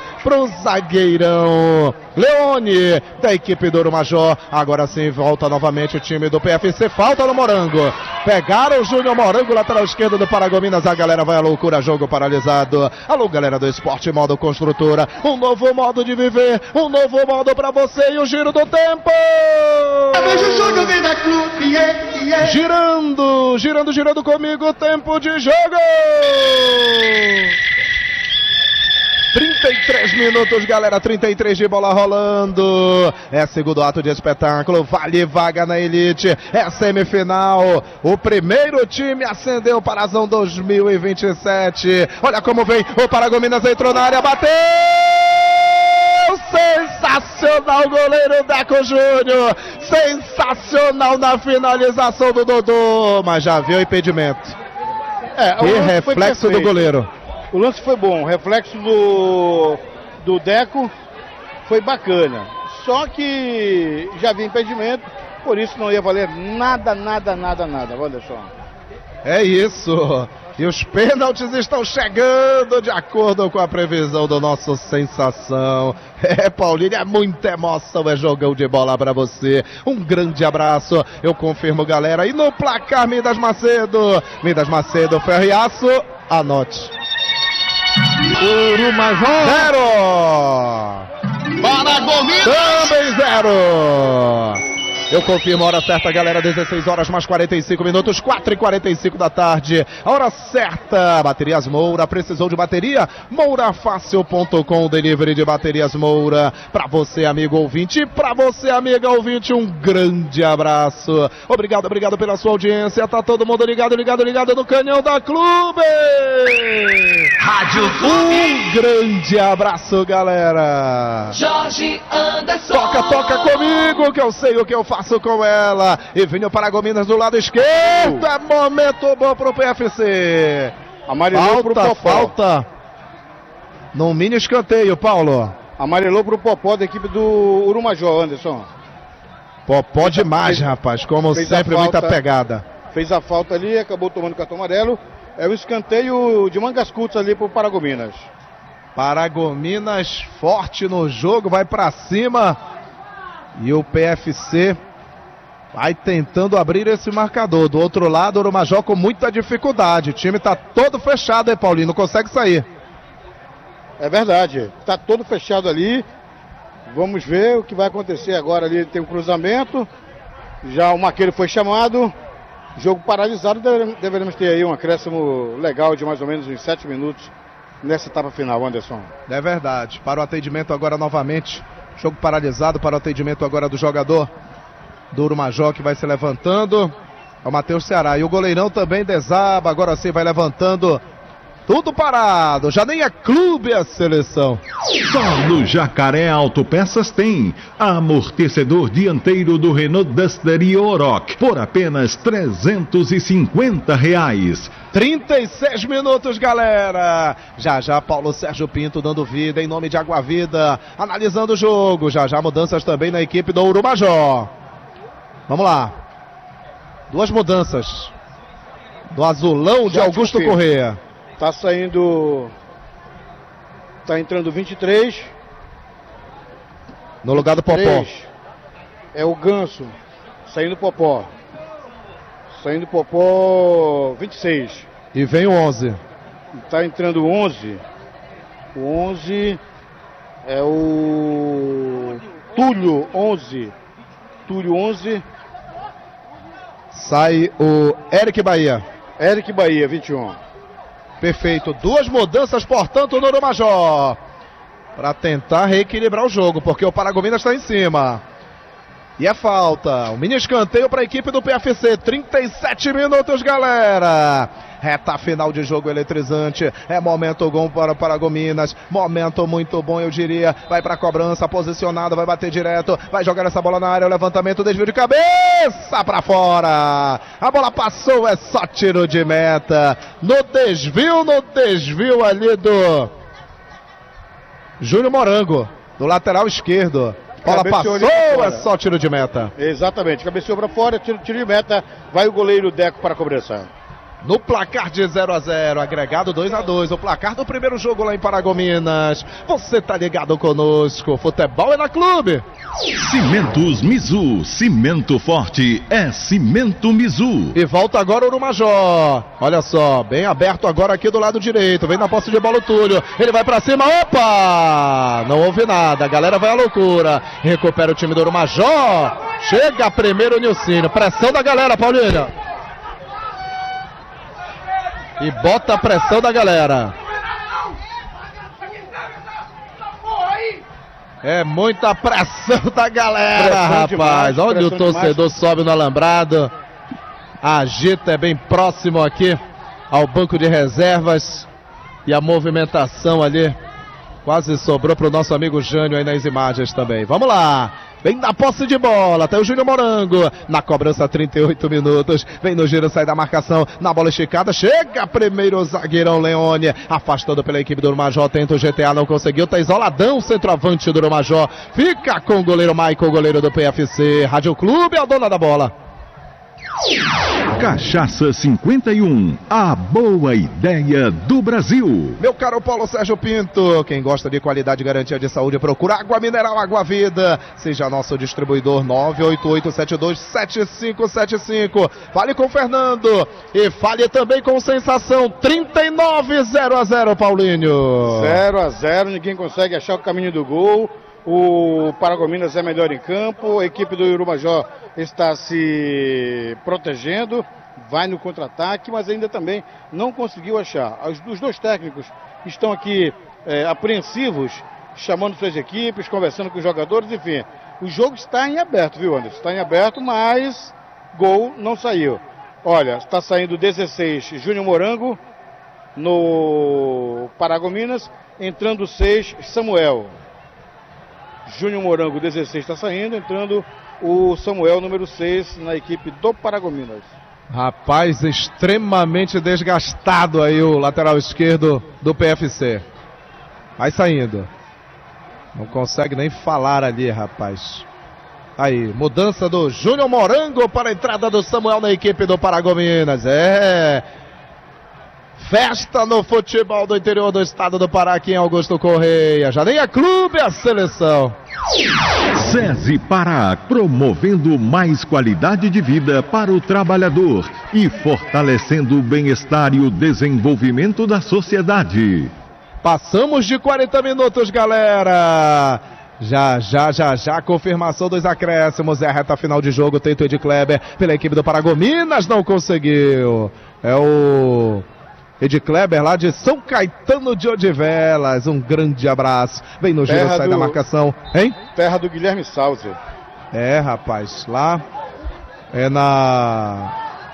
Leone, da equipe do Urumajó, agora sim, volta novamente o time do PFC, falta no Morango, pegaram o Júnior Morango, lateral esquerdo do Paragominas, a galera vai à loucura, jogo paralisado. Alô, galera do esporte, modo construtora, um novo modo de viver, um novo modo pra você e o giro do tempo. Girando comigo, tempo de jogo. 33 minutos, galera, 33 de bola rolando. É segundo ato de espetáculo, vale vaga na elite, é semifinal. O primeiro time ascendeu para a Parazão 2027. Olha como vem, o Paragominas entrou na área, bateu! Sensacional, goleiro Deco Júnior. Sensacional na finalização do Dodô, mas já viu o impedimento. Que reflexo do goleiro. O lance foi bom, o reflexo do Deco foi bacana. Só que já havia impedimento, por isso não ia valer nada. Olha só. É isso. E os pênaltis estão chegando de acordo com a previsão do nosso Sensação. Paulinho, é muita emoção, é jogão de bola pra você. Um grande abraço, eu confirmo, galera. E no placar, Midas Macedo, Ferriaço, anote. Urumajó 0. Paragominas também 0. Eu confirmo a hora certa, galera, 16 horas mais 45 minutos, 4h45 da tarde. A hora certa, Baterias Moura, precisou de bateria? Mourafácil.com, delivery de Baterias Moura. Pra você, amigo ouvinte, e pra você, amiga ouvinte, um grande abraço. Obrigado pela sua audiência. Tá todo mundo ligado no canhão da Clube. Rádio Clube. Um grande abraço, galera. Jorge Anderson. Toca comigo, que eu sei o que eu faço com ela. E Vinho Paragominas do lado esquerdo. É momento bom pro PFC. Amarelou pro Popó. Falta. Num mini escanteio, Paulo. Amarelou pro Popó da equipe do Urumajó, Anderson. Popó demais, rapaz. Como sempre, muita pegada. Fez a falta ali, acabou tomando cartão amarelo. É o escanteio de Mangas Cultas ali pro Paragominas. Paragominas forte no jogo, vai pra cima. E o PFC vai tentando abrir esse marcador. Do outro lado, o Urumajó com muita dificuldade. O time tá todo fechado, hein, Paulinho? Não consegue sair. É verdade. Tá todo fechado ali. Vamos ver o que vai acontecer agora ali. Tem um cruzamento. Já o Maqueiro foi chamado. Jogo paralisado. Deveremos ter aí um acréscimo legal de mais ou menos uns 7 minutos nessa etapa final, Anderson. É verdade. Para o atendimento agora novamente. Jogo paralisado para o atendimento agora do jogador do Urumajó, que vai se levantando. É o Matheus Ceará. E o goleirão também desaba. Agora sim vai levantando. Tudo parado. Já nem é clube a seleção. Só no Jacaré Autopeças tem amortecedor dianteiro do Renault Duster e Oroch por apenas R$350. 36 minutos, galera. Já Paulo Sérgio Pinto dando vida em nome de Água Vida, analisando o jogo. Já mudanças também na equipe do Urumajó. Vamos lá. 2 mudanças do azulão de Augusto Corrêa. Tá saindo. Tá entrando 23. No lugar do Popó. É o Ganso. Saindo Popó. Saindo Popó 26. E vem o 11. Tá entrando 11. O 11 é o Túlio 11. Túlio 11. Sai o Eric Bahia. Eric Bahia, 21. Perfeito. 2 mudanças, portanto, no Urumajó. Para tentar reequilibrar o jogo, porque o Paragominas está em cima. E é falta. Um mini escanteio para a equipe do PFC. 37 minutos, galera. Reta final de jogo eletrizante. É momento bom para o Paragominas. Momento muito bom, eu diria. Vai para a cobrança, posicionado, vai bater direto. Vai jogar essa bola na área. O levantamento, desvio de cabeça para fora. A bola passou, é só tiro de meta. No desvio ali do Júnior Morango, do lateral esquerdo. Bola passou, é só tiro de meta. Exatamente, cabeceou para fora, tiro de meta. Vai o goleiro Deco para a cobrança. No placar de 0-0, agregado 2-2, o placar do primeiro jogo lá em Paragominas. Você tá ligado conosco, futebol é na Clube. Cimentos Mizu, cimento forte é Cimento Mizu. E volta agora o Urumajó. Olha só, bem aberto agora aqui do lado direito. Vem na posse de bola o Túlio. Ele vai pra cima, opa! Não houve nada, a galera vai à loucura. Recupera o time do Urumajó. Chega primeiro o Nilcinho. Pressão da galera, Paulinho. E bota a pressão da galera. É muita pressão da galera, pressão rapaz. Demais, olha o torcedor demais. Sobe no alambrado. Agita, é bem próximo aqui ao banco de reservas. E a movimentação ali quase sobrou para o nosso amigo Jânio aí nas imagens também. Vamos lá. Vem na posse de bola, tem o Júnior Morango, na cobrança 38 minutos, vem no giro, sai da marcação, na bola esticada, chega primeiro o zagueirão Leone, afastando pela equipe do Urumajó, tenta o GTA, não conseguiu, tá isoladão o centroavante do Urumajó, fica com o goleiro Michael, goleiro do PFC, Rádio Clube é a dona da bola. Cachaça 51, a boa ideia do Brasil. Meu caro Paulo Sérgio Pinto, quem gosta de qualidade e garantia de saúde, procura Água Mineral, Água Vida. Seja nosso distribuidor 988727575. Fale com o Fernando e fale também com Sensação 39 0-0, Paulinho. 0-0, ninguém consegue achar o caminho do gol. O Paragominas é melhor em campo, a equipe do Urumajó está se protegendo, vai no contra-ataque, mas ainda também não conseguiu achar. Os dois técnicos estão aqui apreensivos, chamando suas equipes, conversando com os jogadores, enfim. O jogo está em aberto, viu, Anderson? Está em aberto, mas gol não saiu. Olha, está saindo 16 Júnior Morango no Paragominas, entrando 6 Samuel. Júnior Morango, 16, está saindo, entrando o Samuel, número 6, na equipe do Paragominas. Rapaz, extremamente desgastado aí o lateral esquerdo do PFC. Vai saindo. Não consegue nem falar ali, rapaz. Aí, mudança do Júnior Morango para a entrada do Samuel na equipe do Paragominas. Festa no futebol do interior do estado do Pará, aqui em Augusto Correia. Janeia Clube, a seleção. SESI Pará, promovendo mais qualidade de vida para o trabalhador e fortalecendo o bem-estar e o desenvolvimento da sociedade. Passamos de 40 minutos, galera. Já, confirmação dos acréscimos. É a reta final de jogo, tento Ed Kleber pela equipe do Paragominas, não conseguiu. É o Ed Kleber lá de São Caetano de Odivelas. Um grande abraço. Vem no giro, sai da marcação. Hein? Terra do Guilherme Salze. É, rapaz, lá é na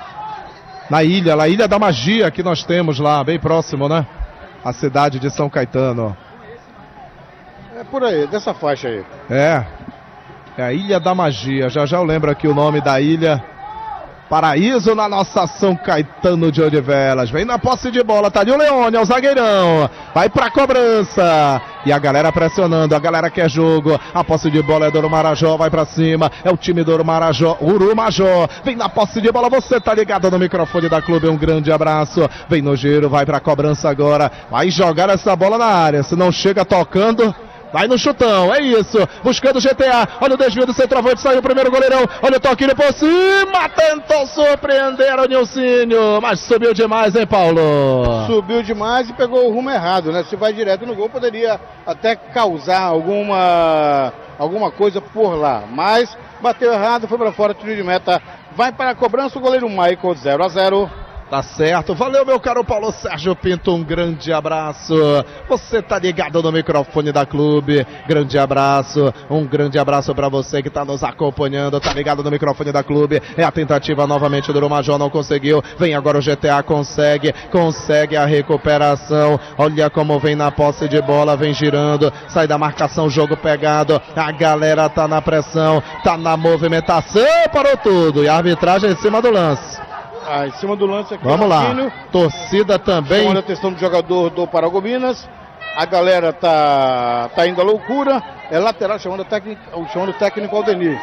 Ilha da Magia que nós temos lá, bem próximo, né? A cidade de São Caetano. É por aí, dessa faixa aí. É a Ilha da Magia. Já eu lembro aqui o nome da ilha. Paraíso na nossa São Caetano de Odivelas. Vem na posse de bola, tá ali o Leone, é o zagueirão. Vai pra cobrança. E a galera pressionando, a galera quer jogo. A posse de bola é do Urumajó, vai pra cima. É o time do Urumajó. Vem na posse de bola, você tá ligado no microfone da Clube. Um grande abraço. Vem no giro, vai pra cobrança agora. Vai jogar essa bola na área. Se não chega tocando, vai no chutão, é isso, buscando o GTA, olha o desvio do centroavante, saiu o primeiro goleirão, olha o toquinho por cima, tentou surpreender o Nilcinho, mas subiu demais, hein, Paulo? Subiu demais e pegou o rumo errado, né? Se vai direto no gol, poderia até causar alguma coisa por lá, mas bateu errado, foi para fora, tiro de meta, vai para a cobrança o goleiro Michael, 0-0. Tá certo, valeu meu caro Paulo Sérgio Pinto, um grande abraço, você tá ligado no microfone da Clube, um grande abraço pra você que tá nos acompanhando, tá ligado no microfone da Clube, é a tentativa novamente do Urumajó, não conseguiu, vem agora o GTA, consegue a recuperação, olha como vem na posse de bola, vem girando, sai da marcação, jogo pegado, a galera tá na pressão, tá na movimentação, parou tudo, e a arbitragem em cima do lance. Em cima do lance aqui. Vamos lá, torcida também. Chamando a atenção do jogador do Paragominas. A galera tá indo à loucura. É lateral, chamando o técnico Aldenir.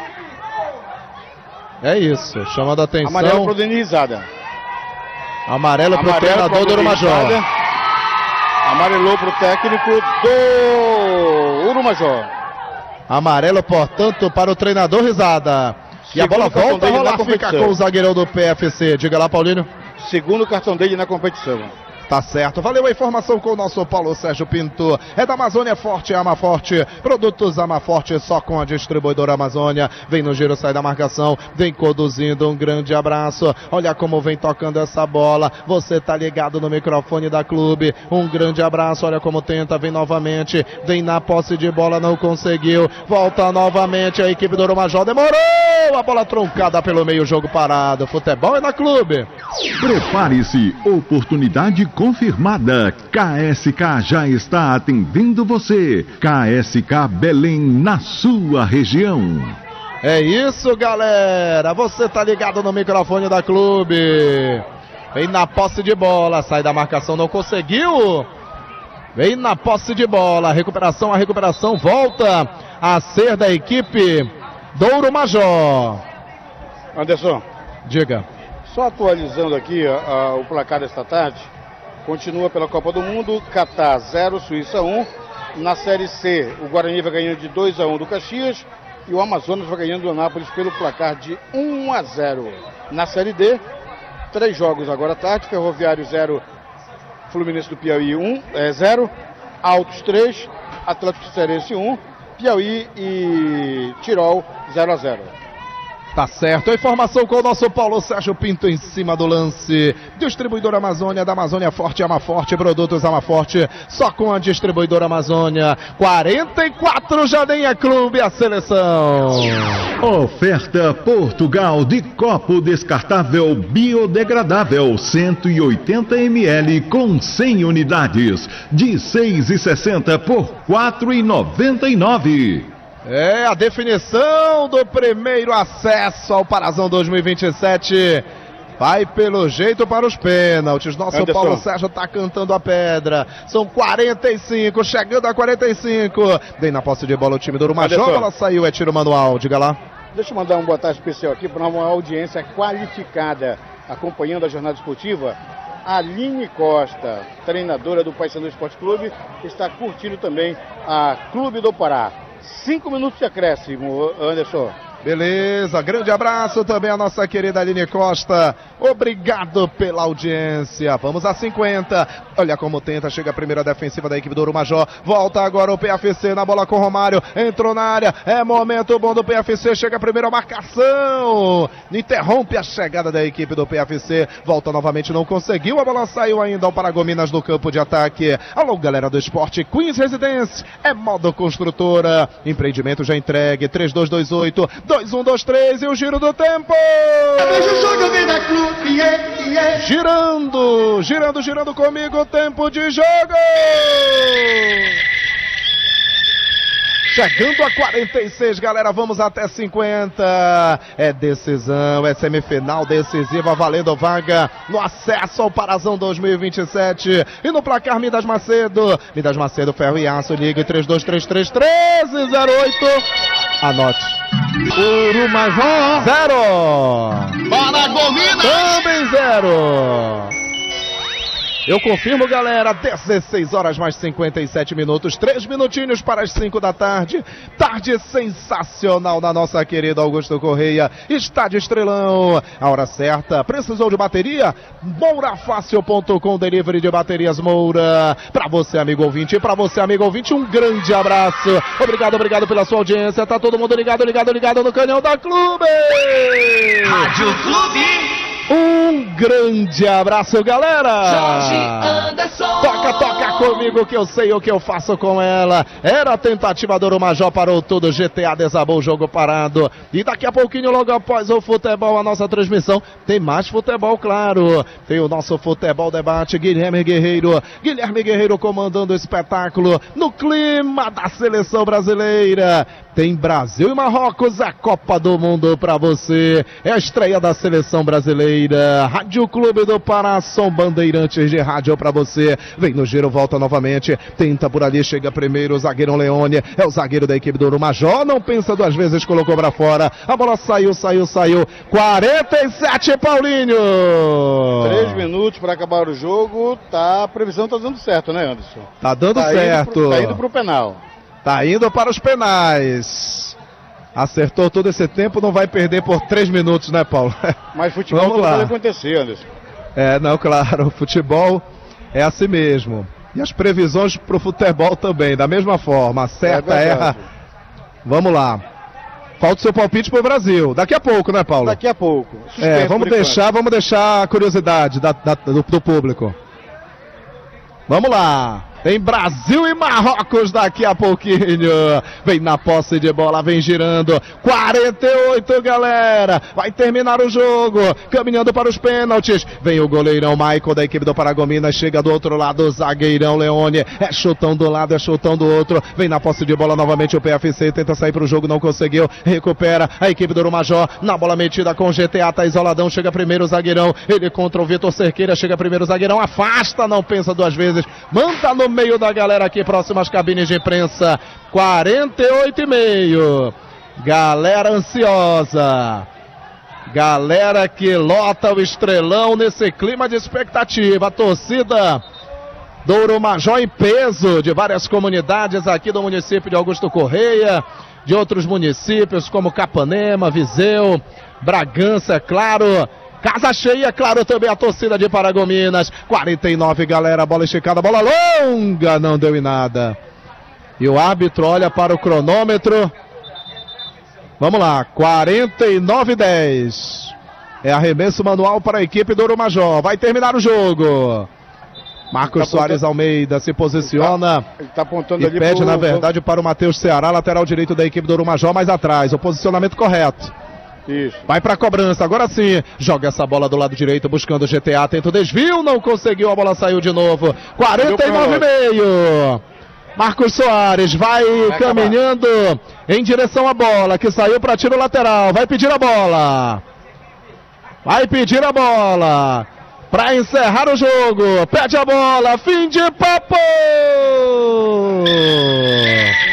É isso, chamando a atenção. Amarelo pro Denizada. Amarelo pro treinador do Urumajó. Amarelou pro técnico do Urumajó. Amarelo, portanto, para o treinador Risada. E a bola volta a rolar, fica com o zagueirão do PFC. Diga lá, Paulinho. Segundo cartão dele na competição. Tá certo, valeu a informação com o nosso Paulo Sérgio Pinto. É da Amazônia Forte, Ama Forte. Produtos Ama Forte só com a distribuidora Amazônia. Vem no giro, sai da marcação. Vem conduzindo, um grande abraço. Olha como vem tocando essa bola. Você tá ligado no microfone da Clube. Um grande abraço, olha como tenta, vem novamente. Vem na posse de bola, não conseguiu. Volta novamente a equipe do Urumajó. Demorou! A bola truncada pelo meio, jogo parado. Futebol é na Clube. Prepare-se, oportunidade confirmada. KSK já está atendendo você. KSK Belém, na sua região. É isso, galera. Você tá ligado no microfone da Clube. Vem na posse de bola. Sai da marcação, não conseguiu. Vem na posse de bola. A recuperação volta a ser da equipe do Urumajó. Anderson. Diga. Só atualizando aqui o placar desta tarde. Continua pela Copa do Mundo, Catar 0, Suíça 1. Na Série C, o Guarani vai ganhando de 2-1 do Caxias e o Amazonas vai ganhando do Anápolis pelo placar de 1-0. Na Série D, 3 jogos agora à tarde, Ferroviário 0, Fluminense do Piauí 0, Altos 3, Atlético Cearense 1, Piauí e Tirol 0-0. Tá certo, a informação com o nosso Paulo Sérgio Pinto em cima do lance. Distribuidora Amazônia, da Amazônia Forte, Ama Forte, produtos Ama Forte, só com a Distribuidora Amazônia. 44 Janeia Clube, a seleção. Oferta Portugal de copo descartável biodegradável 180 ml com 100 unidades de 6,60 por 4,99. É a definição do primeiro acesso ao Parazão 2027. Vai pelo jeito para os pênaltis. Nosso Anderson. Paulo Sérgio tá cantando a pedra. São 45, chegando a 45. Vem na posse de bola o time do Urumajó. A bola saiu, é tiro manual. Diga lá. Deixa eu mandar um boa tarde especial aqui para uma audiência qualificada acompanhando a jornada esportiva. Aline Costa, treinadora do Paysandu Esporte Clube, está curtindo também a Clube do Pará. 5 minutos de acréscimo, Anderson. Beleza, grande abraço também a nossa querida Aline Costa. Obrigado pela audiência. Vamos a 50. Olha como tenta, chega a primeira defensiva da equipe do Urumajó. Volta agora o PFC na bola com o Romário. Entrou na área, é momento bom do PFC. Chega a primeira marcação. Interrompe a chegada da equipe do PFC. Volta novamente, não conseguiu. A bola saiu ainda ao Paragominas no campo de ataque. Alô, galera do esporte. Queens Residência é modo construtora. Empreendimento já entregue. 3228 2123 e o giro do tempo. Girando comigo, tempo de jogo. Chegando a 46, galera, vamos até 50. É decisão, é semifinal decisiva, valendo vaga no acesso ao Parazão 2027. E no placar, Midas Macedo, ferro e aço, liga 3233-1308. Anote. Urumajó 0. Paragominas também 0. Eu confirmo, galera, 16 horas mais 57 minutos, 3 minutinhos para as 5 da tarde. Tarde sensacional da nossa querida Augusto Correia. Estádio Estrelão. A hora certa. Precisou de bateria? Mourafácil.com, delivery de baterias Moura. Para você, amigo ouvinte, e para você, amigo ouvinte, um grande abraço. Obrigado pela sua audiência. Tá todo mundo ligado no canhão da Clube. Rádio Clube. Um grande abraço, galera! Jorge Anderson! Toca comigo que eu sei o que eu faço com ela. Era a tentativa do Urumajó, parou tudo, GTA desabou o jogo parado. E daqui a pouquinho, logo após o futebol, a nossa transmissão, tem mais futebol, claro. Tem o nosso futebol debate, Guilherme Guerreiro comandando o espetáculo no clima da seleção brasileira. Tem Brasil e Marrocos, a Copa do Mundo pra você. É a estreia da seleção brasileira. Rádio Clube do Pará, som Bandeirantes de rádio pra você. Vem no giro, volta novamente. Tenta por ali, chega primeiro o zagueiro Leone. É o zagueiro da equipe do Urumajó. Não pensa duas vezes, colocou pra fora. A bola saiu. 47, Paulinho. 3 minutos pra acabar o jogo. A previsão tá dando certo, né, Anderson? Tá dando certo. Tá indo pro penal. Tá indo para os penais. Acertou todo esse tempo, não vai perder por 3 minutos, né, Paulo? Mas futebol não pode acontecer, Anderson. Não, claro, o futebol é assim mesmo. E as previsões pro futebol também, da mesma forma. Acerta, erra. Vamos lá. Falta o seu palpite pro Brasil. Daqui a pouco, né, Paulo? Daqui a pouco. Vamos deixar a curiosidade do público. Vamos lá. Tem Brasil e Marrocos daqui a pouquinho. Vem na posse de bola, vem girando. 48, galera. Vai terminar o jogo. Caminhando para os pênaltis. Vem o goleirão Michael da equipe do Paragominas. Chega do outro lado o zagueirão Leone. É chutão do lado, é chutão do outro. Vem na posse de bola novamente o PFC. Tenta sair para o jogo, não conseguiu. Recupera a equipe do Urumajó. Na bola metida com o GTA. Tá isoladão. Chega primeiro o zagueirão. Ele contra o Vitor Cerqueira. Chega primeiro o zagueirão. Afasta, não pensa duas vezes. Manda no meio da galera aqui próximo às cabines de imprensa. 48,5. Galera ansiosa. Galera que lota o Estrelão nesse clima de expectativa. A torcida do Urumajó em peso de várias comunidades aqui do município de Augusto Correia, de outros municípios como Capanema, Viseu, Bragança, é claro. Casa cheia, claro, também a torcida de Paragominas. 49, galera, bola esticada, bola longa, não deu em nada. E o árbitro olha para o cronômetro. Vamos lá, 49-10. É arremesso manual para a equipe do Ouro Major. Vai terminar o jogo. Marcos Soares Almeida se posiciona. Ele tá apontando e ali pede, na verdade, para o Matheus Ceará, lateral direito da equipe do Ouro Major, mais atrás. O posicionamento correto. Isso. Vai para a cobrança, agora sim. Joga essa bola do lado direito, buscando o GTA. Tenta o desvio, não conseguiu. A bola saiu de novo. 49,5. Marcos Soares vai caminhando em direção à bola, que saiu para tiro lateral. Vai pedir a bola. Vai pedir a bola. Para encerrar o jogo. Pede a bola. Fim de papo.